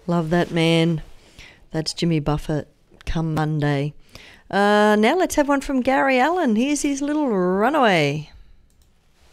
Love that man. That's Jimmy Buffett come Monday. Now let's have one from Gary Allen. Here's his little Runaway.